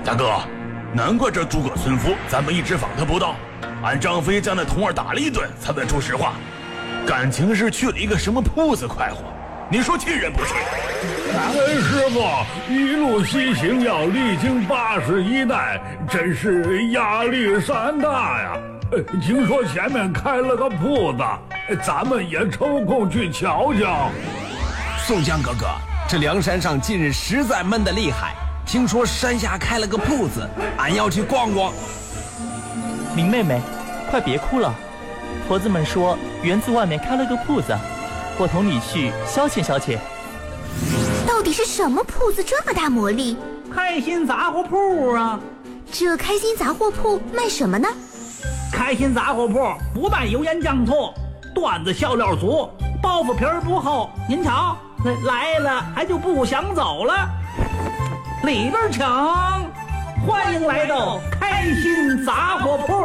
大哥，难怪这诸葛孙夫咱们一直访他不到，俺张飞将那童儿打了一顿才问出实话，感情是去了一个什么铺子快活，你说气人不气？ 俺师傅一路西行要历经81代，真是压力山大呀。听说前面开了个铺子，咱们也抽空去瞧瞧。 宋江哥哥，这梁山上近日实在闷得厉害，听说山下开了个铺子，俺要去逛逛。 林妹妹，快别哭了，婆子们说园子外面开了个铺子，我同你去消遣消遣。 到底是什么铺子这么大魔力？ 开心杂货铺啊！ 这开心杂货铺卖什么呢？ 开心杂货铺不卖油盐酱醋，段子笑料足，包袱皮儿不厚。您瞧，来了还就不想走了。里边请，欢迎来到开心杂货铺。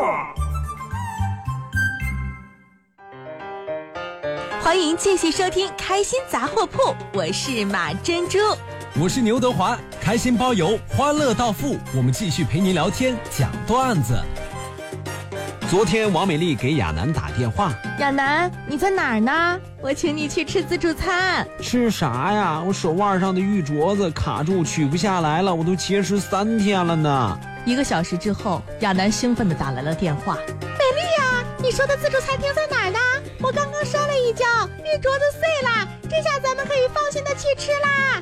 欢迎继续收听开心杂货铺，我是马珍珠， 我是牛德华，开心包邮，欢乐到付，我们继续陪您聊天讲段子。昨天王美丽给亚楠打电话， 亚楠，你在哪儿呢？我请你去吃自助餐。 吃啥呀？我手腕上的玉镯子卡住取不下来了，我都切实3天了呢。 1个小时之后，亚楠兴奋地打来了电话。美丽呀，你说的自助餐厅在哪儿呢？我刚刚摔了一跤，玉镯子碎了，这下咱们可以放心的去吃啦。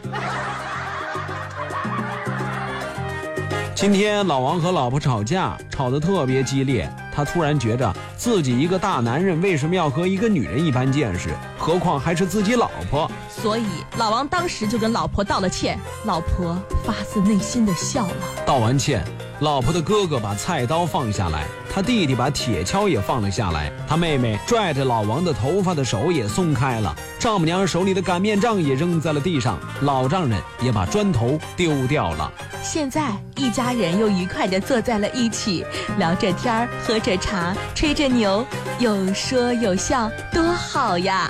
今天老王和老婆吵架，吵得特别激烈。他突然觉着自己一个大男人为什么要和一个女人一般见识，何况还是自己老婆。 所以老王当时就跟老婆道了歉，老婆发自内心的笑了。 道完歉，老婆的哥哥把菜刀放下来，他弟弟把铁锹也放了下来，他妹妹拽着老王的头发的手也松开了，丈母娘手里的擀面杖也扔在了地上，老丈人也把砖头丢掉了。 现在一家人又愉快地坐在了一起，聊着天儿，喝着茶，吹着牛，有说有笑，多好呀。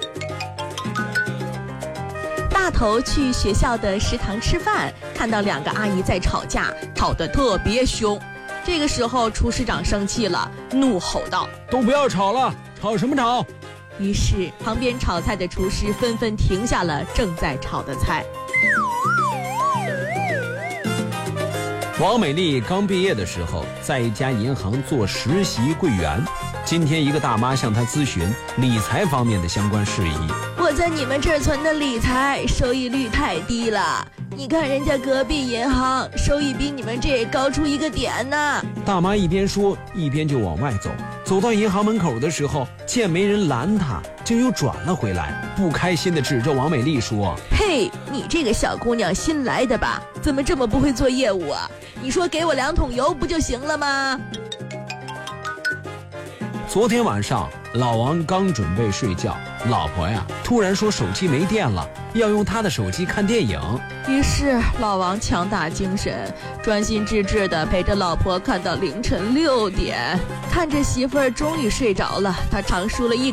大头去学校的食堂吃饭，看到2个阿姨在吵架，吵得特别凶。这个时候厨师长生气了，怒吼道： 都不要吵了，吵什么吵？ 于是旁边炒菜的厨师纷纷停下了正在炒的菜。 王美丽刚毕业的时候，在一家银行做实习柜员。今天一个大妈向她咨询理财方面的相关事宜。 我在你们这儿存的理财收益率太低了，你看人家隔壁银行收益比你们这高出1个点呢。 大妈一边说一边就往外走，走到银行门口的时候，见没人拦她，就又转了回来，不开心地指着王美丽说： 嘿，你这个小姑娘新来的吧？怎么这么不会做业务啊？你说给我2桶油不就行了吗？ 昨天晚上老王刚准备睡觉，老婆呀突然说手机没电了，要用他的手机看电影。 于是老王强打精神，专心致志地陪着老婆看到凌晨6点。看着媳妇儿终于睡着了，他长舒了一